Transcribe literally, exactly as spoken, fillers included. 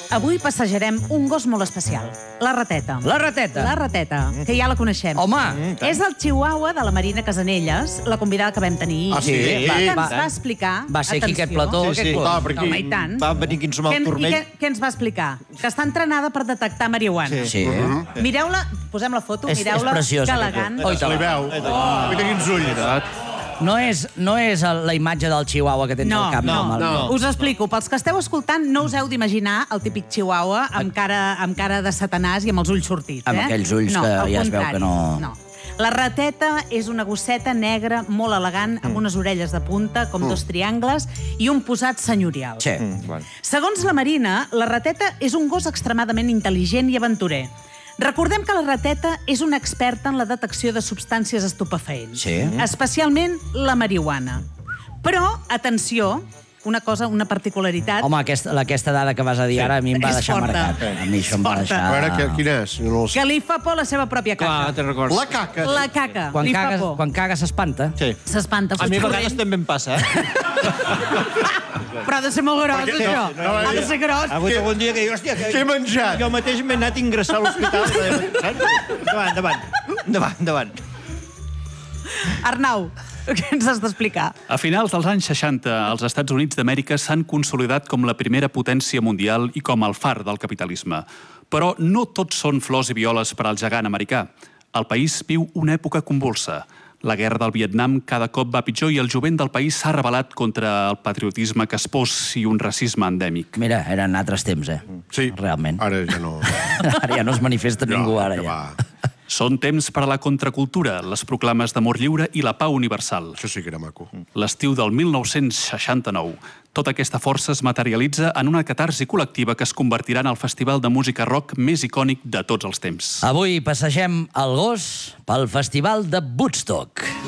Avui passejarem un gos molt especial, la rateta. La rateta? La rateta, que ja la coneixem. Home! És el chihuahua de la Marina Casanelles, la convidada que vam tenir. Ah, sí? Que ens Va, va explicar... Va ser aquí aquest plató. Sí, sí. aquest Clar, cop. perquè Home, i tant. va venir aquí a ensumar Què- el I turmell. què, què ens va explicar? Que està entrenada per detectar marihuana. Sí. Mireu-la, posem la foto, És- és mireu-la, preciosa, que aquesta. elegant. Oi, Se li veu. Mira quins ulls. No és, no és el- la imatge del chihuahua que tens No, al cap. no, normalment. no. Us explico. Pels que esteu escoltant, no us heu d'imaginar el típic chihuahua amb cara, amb cara de satanàs i amb els ulls sortits. Amb eh? aquells ulls no, que al ja es veu contrari, que no- no. La rateta és una gosseta negra molt elegant, amb unes orelles de punta, com dos triangles, i un posat senyorial. Sí. Segons la Marina, la rateta és un gos extremadament intel·ligent i aventurer. Recordem que la rateta és una experta en la detecció de substàncies estupefaents, Sí. especialment la marihuana. Però, atenció, una cosa, una particularitat... Home, aquesta, aquesta dada que vas a dir ara a mi em va És deixar forta. marcat. A mi això em va És forta. deixar... A veure, què- quina és? Jo no ho sé. que li fa por la seva pròpia caca. Clar, te'n recordo. La caca. La caca, Quan li fa cagues, por. quan cagues s'espanta. Sí. S'espanta. A mi a fos vegades corrent. també em passa, eh? Però ha de ser molt gros, Perquè- això. no, no, ha de ser gros. Ha hagut algun dia que dic, hòstia, que... Què he menjat? Jo mateix m'he anat a ingressar a l'hospital. Endavant, endavant. Endavant, endavant. Arnau, què ens has d'explicar? A finals dels anys seixanta, els Estats Units d'Amèrica s'han consolidat com la primera potència mundial i com el far del capitalisme. Però no tots són flors i violes per al gegant americà. El país viu una època convulsa. La guerra del Vietnam cada cop va pitjor i el jovent del país s'ha rebel·lat contra el patriotisme caspós i un racisme endèmic. Mira, eren altres temps, eh? Sí. Realment. Ara ja no. Ara ja no es manifesta ningú, ara que ja. va. Són temps per a la contracultura, les proclames d'amor lliure i la pau universal. Això sí que era maco. L'estiu del mil nou-cents seixanta-nou. Tota aquesta força es materialitza en una catarsi col·lectiva que es convertirà en el festival de música rock més icònic de tots els temps. Avui passegem el gos pel Festival de Woodstock.